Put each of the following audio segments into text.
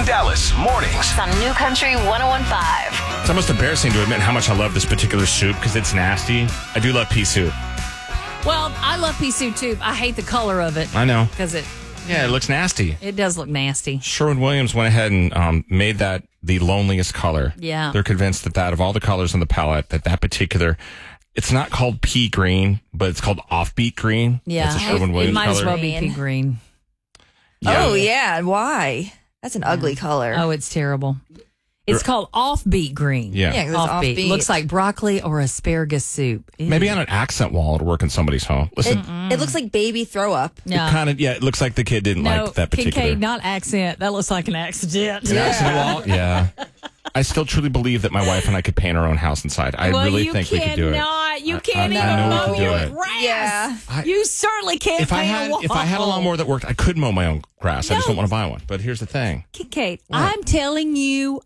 Dallas mornings. On New Country 101.5. It's almost embarrassing to admit how much I love this particular soup because it's nasty. I do love pea soup. Well, I love pea soup too. I hate the color of it. I know. Because it looks nasty. It does look nasty. Sherwin-Williams went ahead and made that the loneliest color. Yeah. They're convinced that of all the colors on the palette, that particular, it's not called pea green, but it's called offbeat green. Yeah. It's a Sherwin-Williams it might color. as well be pea green. Yeah. Oh, yeah. Why? That's an ugly color. Oh, it's terrible. It's called offbeat green. Yeah. Yeah, 'cause it's offbeat. Looks like broccoli or asparagus soup. Ew. Maybe on an accent wall it'll work in somebody's home. Listen, It looks like baby throw up. No. it looks like the kid didn't like that particular. Kincaid, not accent. That looks like an accident. An accent wall? Yeah. I still truly believe that my wife and I could paint our own house inside. I really think we could do it. You can't I even know we mow can do your it. grass. Yeah. You certainly can't If I paint a wall. had a lawnmower that worked, I could mow my own grass. I just No. don't want to buy one. But here's the thing. Kincaid, I am telling you,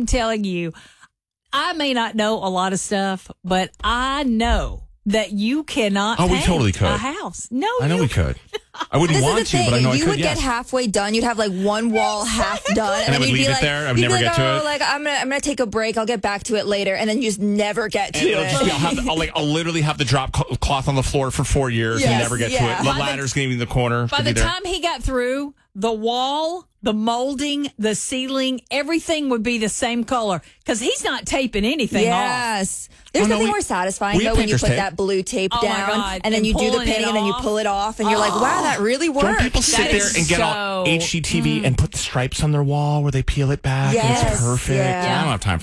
I may not know a lot of stuff, but I know that you cannot Oh, we paint totally could. a house. No, I know we could. I wouldn't This want is the to, thing. but I know I you could. would Yes. get halfway done. You'd have like one wall half done, And I then would you'd leave be it like, there? I would you'd never be get to it? Like I'm gonna take a break. I'll get back to it later, and then you just never get to And it'll it. just be, I'll literally have the drop cloth on the floor for 4 years and Yes, never get to yeah. it. The ladder's going to be in the corner. By could the be there. time he got through, the wall, the molding, the ceiling, everything would be the same color because he's not taping anything off. Yes. There's Oh, no, nothing we- more satisfying we though have when you painter's put tape. that blue tape Oh, my down God. and then And you do the pulling it painting and then you off. pull it off and you're like, wow, that really worked. Don't people sit That there is and get all so- HGTV and put the stripes on their wall where they peel it back? And Yes, it's perfect. yeah. I don't have time for